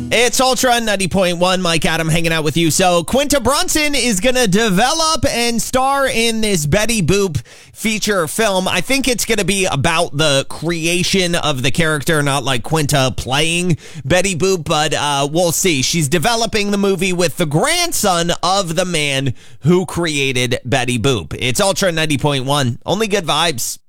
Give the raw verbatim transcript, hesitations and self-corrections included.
It's Ultra ninety point one. Mike Adam hanging out with you. So Quinta Brunson is going to develop and star in this Betty Boop feature film. I think it's going to be about the creation of the character, not like Quinta playing Betty Boop, but uh, we'll see. She's developing the movie with the grandson of the man who created Betty Boop. It's Ultra ninety point one. Only good vibes.